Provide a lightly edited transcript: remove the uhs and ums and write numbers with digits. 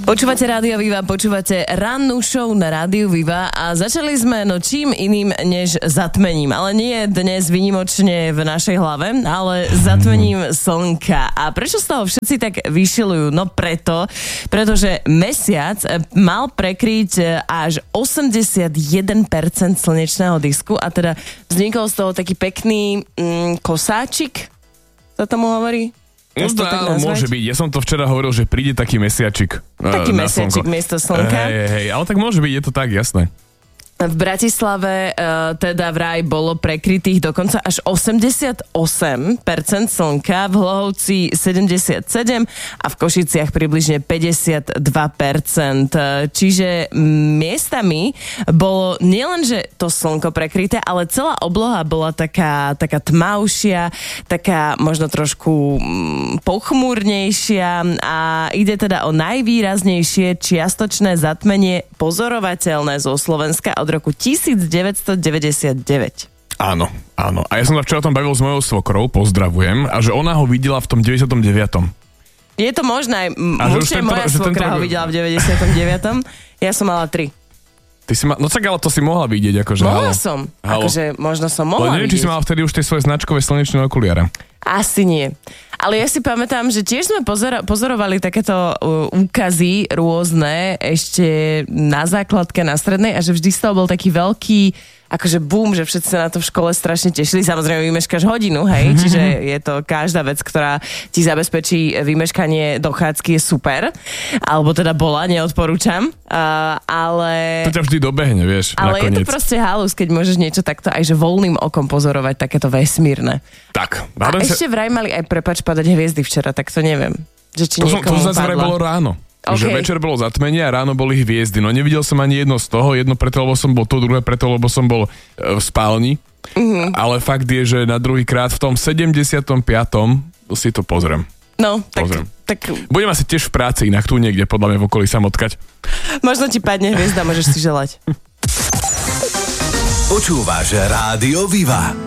Počúvate Rádio Viva, počúvate rannú show na Rádiu Viva a začali sme čím iným než zatmením, ale nie dnes výnimočne v našej hlave, ale zatmením slnka. A prečo z toho všetci tak vyšilujú? No pretože mesiac mal prekryť až 81% slnečného disku a teda vznikol z toho taký pekný kosáčik, sa tomu hovorí? No to môže byť. Ja som to včera hovoril, že príde taký mesiačik. Taký mesiačik miesto slnka. Hej, ale tak môže byť, je to tak, jasné. V Bratislave teda vraj bolo prekrytých dokonca až 88% slnka, v Hlohovci 77% a v Košiciach približne 52%. Čiže miestami bolo nielenže to slnko prekryté, ale celá obloha bola taká tmavšia, taká možno trošku pochmúrnejšia a ide teda o najvýraznejšie čiastočné zatmenie pozorovateľné zo Slovenska od roku 1999. Áno. A ja som sa včera o tom bavil s mojou svokrou, pozdravujem, a že ona ho videla v tom 99. Je to možné, určite moja svokra ho videla v 99. Ja som mala 3. Ty si no tak ale to si mohla vidieť, akože. Mohla som, akože možno som mohla neviem, vidieť. či si mala vtedy už tie svoje značkové slnečné okuliare. Asi nie. Ale ja si pamätám, že tiež sme pozorovali takéto úkazy rôzne ešte na základke, na strednej a že vždy z toho bol taký veľký akože boom, že všetci sa na to v škole strašne tešili. Samozrejme vymeškáš hodinu, hej, čiže je to každá vec, ktorá ti zabezpečí vymeškanie dochádzky je super. Alebo teda bola, neodporúčam. Ale... To ťa vždy dobehne, vieš, ale nakoniec. Je to proste halus, keď môžeš niečo takto aj že voľným okom pozorovať, takéto vesmírne. Tak. A ešte vraj mali aj padať hviezdy včera, tak to neviem. Že či to zase vraj bolo ráno. Okay. Že večer bolo zatmenie a ráno boli hviezdy. No nevidel som ani jedno z toho, jedno preto, lebo som bol tu, druhé preto, lebo som bol v spálni. Ale fakt je, že na druhý krát v tom 75. si to pozriem. No, tak... Budem asi tiež v práci, inak tu niekde, podľa mňa v okolí sa motkať. Možno ti padne hviezda, môžeš si želať. Počúvaš Rádio Viva.